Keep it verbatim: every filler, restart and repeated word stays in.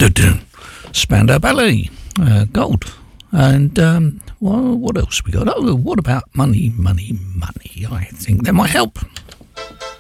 Spandau Ballet, uh, Gold. And um, well, what else we got? Oh, what about Money, Money, Money? I think that might help.